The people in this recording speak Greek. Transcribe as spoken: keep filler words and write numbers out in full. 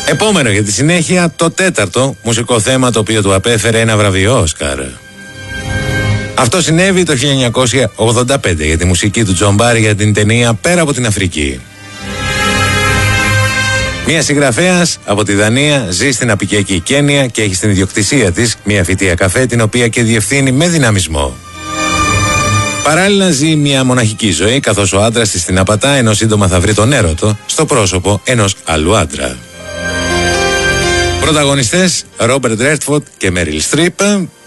Επόμενο για τη συνέχεια, το τέταρτο μουσικό θέμα το οποίο του απέφερε ένα βραβείο Όσκαρ. Αυτό συνέβη το χίλια εννιακόσια ογδόντα πέντε για τη μουσική του Τζον Μπάρι για την ταινία Πέρα από την Αφρική. Μια συγγραφέας από τη Δανία ζει στην απικιακή Κένια και έχει στην ιδιοκτησία της μια φυτεία καφέ την οποία και διευθύνει με δυναμισμό. Παράλληλα ζει μια μοναχική ζωή καθώς ο άντρας της την απατά ενώ σύντομα θα βρει τον έρωτο στο πρόσωπο ενός άλλου άντρα. Πρωταγωνιστές Ρόμπερτ Ρέντφορντ και Μέριλ Στριπ.